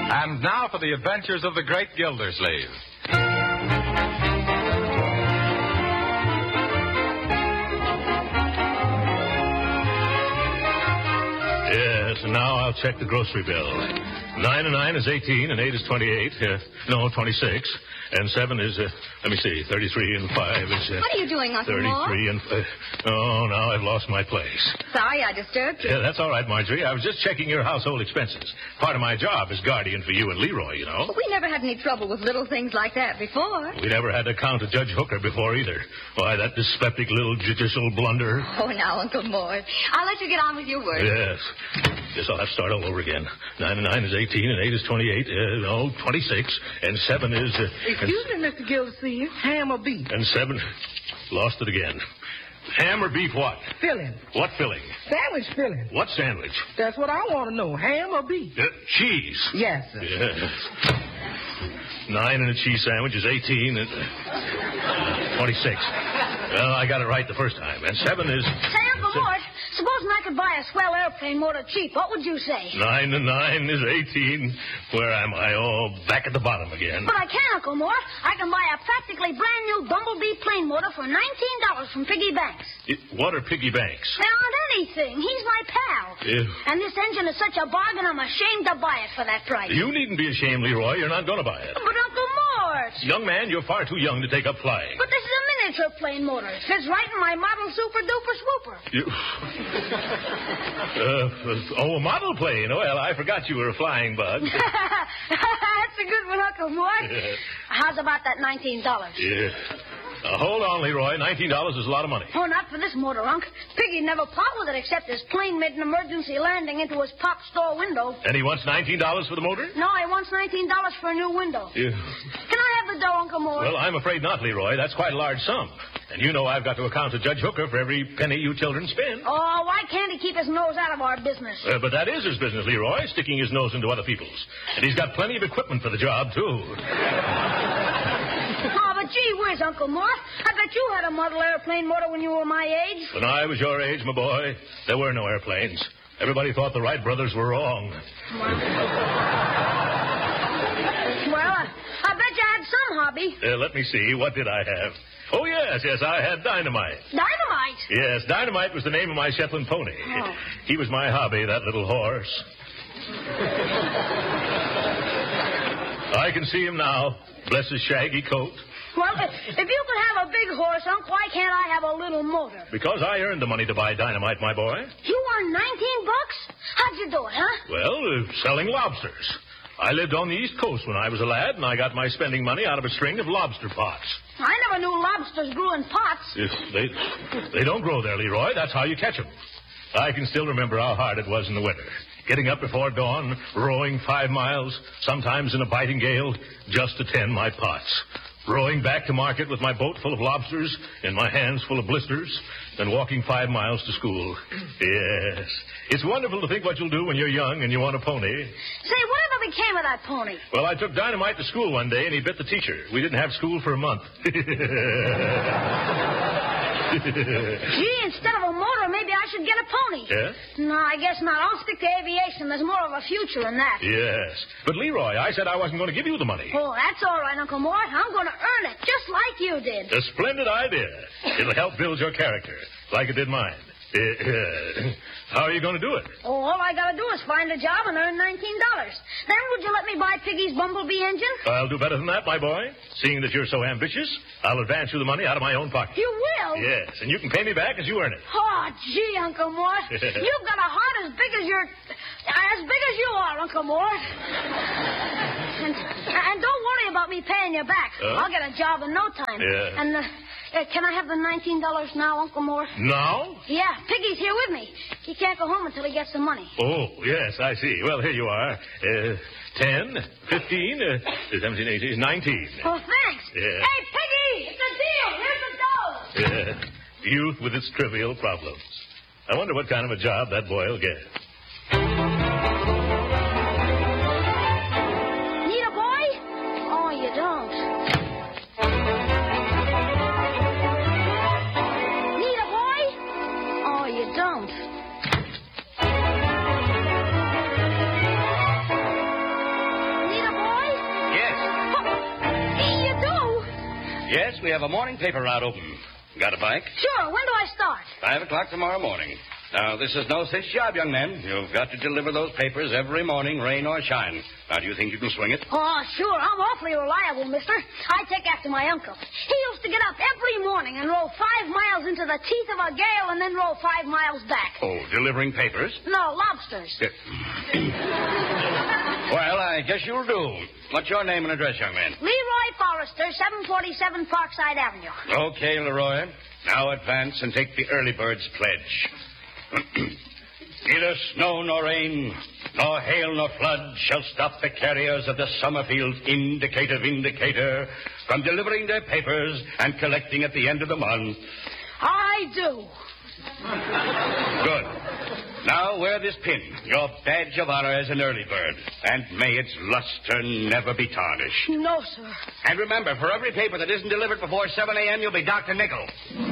And now for the adventures of the great Gildersleeve. Yes, and now I'll check the grocery bill. 9 and 9 is 18, and 8 is 28. No, 26. And 7 is, let me see, 33 and 5 is... What are you doing, Uncle 33 Mort? and... oh, now I've lost my place. Sorry I disturbed you. Yeah, that's all right, Marjorie. I was just checking your household expenses. Part of my job is guardian for you and Leroy, you know. But we never had any trouble with little things like that before. We never had to count a Judge Hooker before either. Why, that dyspeptic little judicial blunder. Oh, now, Uncle Mort. I'll let you get on with your work. Yes. Guess I'll have to start all over again. 9 and 9 is 18, and 8 is 28. No, 26. And 7 is... Excuse me, Mr. Gildersleeve. Ham or beef? And 7... Lost it again. Ham or beef what? Filling. What filling? Sandwich filling. What sandwich? That's what I want to know. Ham or beef? Cheese. Yes, sir. Yes. 9 and a cheese sandwich is 18 and... 26. Well, I got it right the first time. And 7 is... Say, Uncle Mort, supposing I could buy a swell airplane motor cheap, what would you say? 9 and 9 is 18. Where am I? Oh, back at the bottom again. But I can, Uncle Mort. I can buy a practically brand new Bumblebee plane motor for $19 from Piggy Banks. What are Piggy Banks? They aren't anything. He's my pal. Yeah. And this engine is such a bargain, I'm ashamed to buy it for that price. You needn't be ashamed, Leroy. You're not going to buy it. But, Uncle Mort. Young man, you're far too young to take up flying. But this is a miniature plane motor. It fits right in my model super-duper swooper. You... a model plane. Well, I forgot you were a flying bug. That's a good one, Uncle Mort. Yeah. How's about that $19? Yeah. Hold on, Leroy. $19 is a lot of money. Oh, not for this motor, Unc. Piggy never part with it except his plane made an emergency landing into his pop store window. And he wants $19 for the motor? No, he wants $19 for a new window. Yeah. Can I have the dough, Uncle Mort? Well, I'm afraid not, Leroy. That's quite a large sum. And you know I've got to account to Judge Hooker for every penny you children spend. Oh, why can't he keep his nose out of our business? But that is his business, Leroy, sticking his nose into other people's. And he's got plenty of equipment for the job, too. Oh, but gee whiz, Uncle Mort. I bet you had a model airplane motor when you were my age. When I was your age, my boy, there were no airplanes. Everybody thought the Wright brothers were wrong. Well, I bet you had some hobby. Let me see. What did I have? Oh, yes, I had Dynamite. Dynamite? Yes, Dynamite was the name of my Shetland pony. Oh. He was my hobby, that little horse. I can see him now. Bless his shaggy coat. Well, if you could have a big horse, Unc, why can't I have a little motor? Because I earned the money to buy Dynamite, my boy. You earned $19? How'd you do it, huh? Well, selling lobsters. I lived on the East Coast when I was a lad, and I got my spending money out of a string of lobster pots. I never knew lobsters grew in pots. They don't grow there, Leroy. That's how you catch them. I can still remember how hard it was in the winter. Getting up before dawn, rowing 5 miles, sometimes in a biting gale, just to tend my pots. Rowing back to market with my boat full of lobsters and my hands full of blisters, then walking 5 miles to school. Yes. It's wonderful to think what you'll do when you're young and you want a pony. Say, whatever became of that pony? Well, I took Dynamite to school one day and he bit the teacher. We didn't have school for a month. Gee, instead of a motor, maybe I should get a pony. Yeah? No, I guess not. I'll stick to aviation. There's more of a future in that. Yes. But, Leroy, I said I wasn't going to give you the money. Oh, that's all right, Uncle Mort. I'm going to earn it, just like you did. A splendid idea. It'll help build your character, like it did mine. How are you going to do it? Oh, all I got to do is find a job and earn $19. Then would you let me buy Piggy's Bumblebee engine? I'll do better than that, my boy. Seeing that you're so ambitious, I'll advance you the money out of my own pocket. You will? Yes, and you can pay me back as you earn it. Oh, gee, Uncle Mort. You've got a heart as big as you are, Uncle Mort. And don't worry about me paying you back. I'll get a job in no time. Yeah. And can I have the $19 now, Uncle Mort? Now? Yeah, Piggy's here with me. He can't go home until he gets the money. Oh, yes, I see. Well, here you are. 10, 15, 17, 18, 19. Oh, thanks. Yeah. Hey, Piggy, it's a deal. Here's the dough. Yeah. Youth with its trivial problems. I wonder what kind of a job that boy will get. Need a boy? Oh, you don't. Need a boy? Oh, you don't. Yes, we have a morning paper route open. Got a bike? Sure. When do I start? 5 o'clock tomorrow morning. Now, this is no cinch job, young man. You've got to deliver those papers every morning, rain or shine. Now, do you think you can swing it? Oh, sure. I'm awfully reliable, mister. I take after my uncle. He used to get up every morning and roll 5 miles into the teeth of a gale and then roll 5 miles back. Oh, delivering papers? No, lobsters. Well, I guess you'll do. What's your name and address, young man? Leroy Forrester, 747 Parkside Avenue. Okay, Leroy. Now advance and take the early bird's pledge. Neither snow nor rain, nor hail nor flood shall stop the carriers of the Summerfield Indicator from delivering their papers and collecting at the end of the month. I do. Good. Now wear this pin, your badge of honor as an early bird, and may its luster never be tarnished. No, sir. And remember, for every paper that isn't delivered before 7 a.m., you'll be Dr. Nickel.